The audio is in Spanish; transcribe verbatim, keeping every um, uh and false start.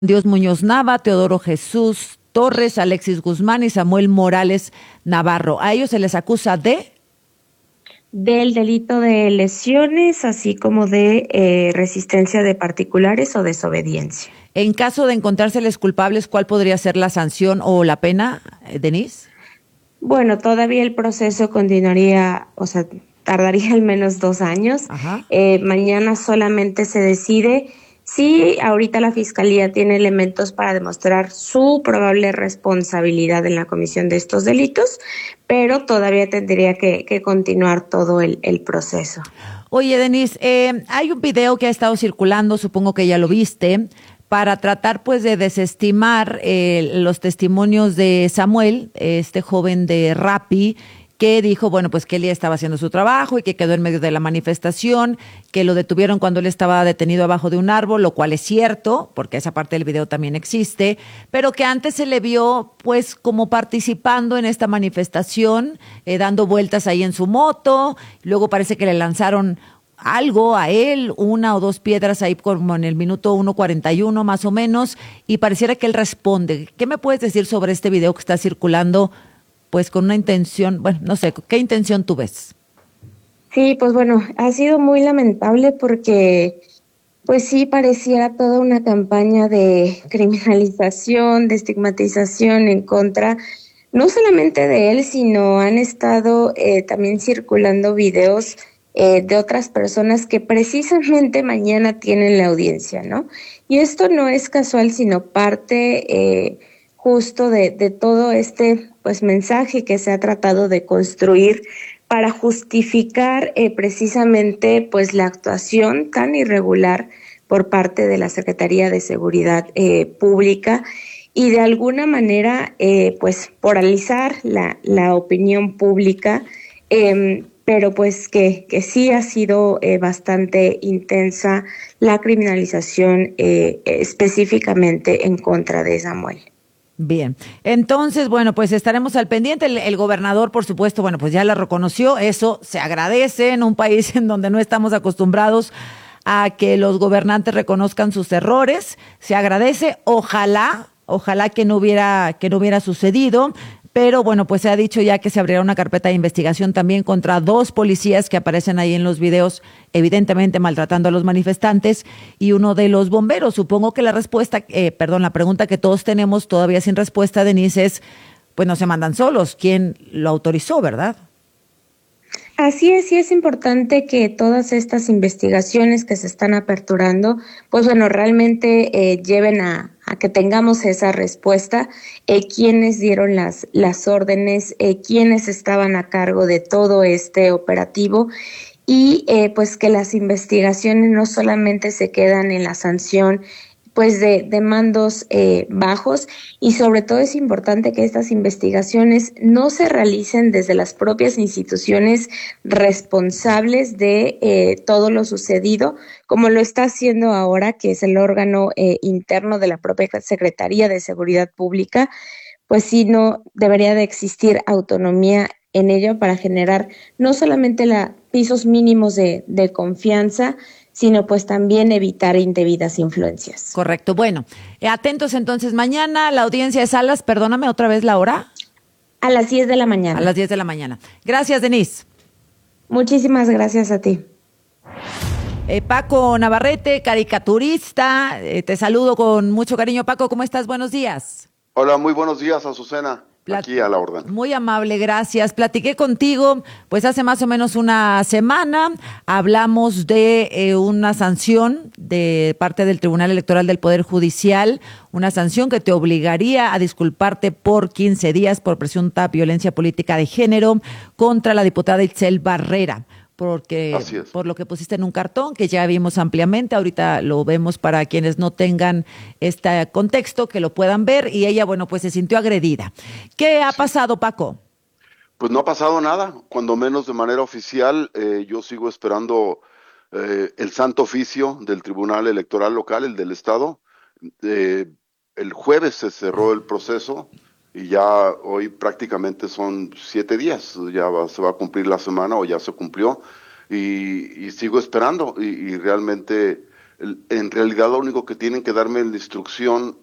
Dios Muñoz Nava, Teodoro Jesús Torres, Alexis Guzmán y Samuel Morales Navarro. A ellos se les acusa de del delito de lesiones, así como de eh, resistencia de particulares o desobediencia. En caso de encontrárseles culpables, ¿cuál podría ser la sanción o la pena, eh, Denise? Bueno, todavía el proceso continuaría, o sea, tardaría al menos dos años. Ajá. Eh, mañana solamente se decide si ahorita la Fiscalía tiene elementos para demostrar su probable responsabilidad en la comisión de estos delitos, pero todavía tendría que, que continuar todo el, el proceso. Oye, Denise, eh, hay un video que ha estado circulando, supongo que ya lo viste, para tratar pues de desestimar eh, los testimonios de Samuel, este joven de Rappi, que dijo, bueno, pues que él ya estaba haciendo su trabajo y que quedó en medio de la manifestación, que lo detuvieron cuando él estaba detenido abajo de un árbol, lo cual es cierto, porque esa parte del video también existe, pero que antes se le vio pues como participando en esta manifestación, eh, dando vueltas ahí en su moto, luego parece que le lanzaron algo a él, una o dos piedras ahí como en el minuto uno cuarenta y uno más o menos, y pareciera que él responde. ¿Qué me puedes decir sobre este video que está circulando, pues con una intención, bueno, no sé, qué intención tú ves? Sí, pues bueno, ha sido muy lamentable porque pues sí pareciera toda una campaña de criminalización, de estigmatización en contra, no solamente de él, sino han estado eh, también circulando videos eh, de otras personas que precisamente mañana tienen la audiencia, ¿no? Y esto no es casual, sino parte eh, justo de, de todo este pues mensaje que se ha tratado de construir para justificar eh, precisamente pues la actuación tan irregular por parte de la Secretaría de Seguridad eh, Pública y de alguna manera eh, pues polarizar la, la opinión pública, eh, pero pues que, que sí ha sido eh, bastante intensa la criminalización eh, específicamente en contra de Samuel. Bien, entonces, bueno, pues estaremos al pendiente. El, el gobernador, por supuesto, bueno, pues ya la reconoció. Eso se agradece en un país en donde no estamos acostumbrados a que los gobernantes reconozcan sus errores. Se agradece. Ojalá, ojalá que no hubiera, que no hubiera sucedido. Pero bueno, pues se ha dicho ya que se abrirá una carpeta de investigación también contra dos policías que aparecen ahí en los videos, evidentemente maltratando a los manifestantes, y uno de los bomberos. Supongo que la respuesta, eh, perdón, la pregunta que todos tenemos todavía sin respuesta, Denise, es, pues no se mandan solos. ¿Quién lo autorizó, verdad? Así es, y es importante que todas estas investigaciones que se están aperturando, pues bueno, realmente eh, lleven a, a que tengamos esa respuesta, eh, quiénes dieron las, las órdenes, eh, quiénes estaban a cargo de todo este operativo y eh, pues que las investigaciones no solamente se quedan en la sanción pues de, de mandos eh, bajos y sobre todo es importante que estas investigaciones no se realicen desde las propias instituciones responsables de eh, todo lo sucedido, como lo está haciendo ahora, que es el órgano eh, interno de la propia Secretaría de Seguridad Pública, pues sí no debería de existir autonomía en ello para generar no solamente la pisos mínimos de, de confianza, sino pues también evitar indebidas influencias. Correcto. Bueno, eh, atentos entonces. Mañana la audiencia de Salas, perdóname otra vez la hora. A las diez de la mañana. A las diez de la mañana. Gracias, Denise. Muchísimas gracias a ti. Eh, Paco Navarrete, caricaturista, eh, te saludo con mucho cariño. Paco, ¿cómo estás? Buenos días. Hola, muy buenos días, Azucena. Plat- Aquí a la orden. Muy amable, gracias. Platiqué contigo, pues hace más o menos una semana, hablamos de eh, una sanción de parte del Tribunal Electoral del Poder Judicial, una sanción que te obligaría a disculparte por quince días por presunta violencia política de género contra la diputada Itzel Barrera. Porque Así es. por lo que pusiste en un cartón que ya vimos ampliamente, ahorita lo vemos para quienes no tengan este contexto, que lo puedan ver, y ella, bueno, pues se sintió agredida. ¿Qué ha pasado, Paco? Pues no ha pasado nada, cuando menos de manera oficial. Eh, yo sigo esperando eh, el santo oficio del Tribunal Electoral Local, el del Estado. Eh, el jueves se cerró el proceso y ya hoy prácticamente son siete días. Ya va- se va a cumplir la semana o ya se cumplió y, y sigo esperando y, y realmente En realidad lo único que tienen que darme es la instrucción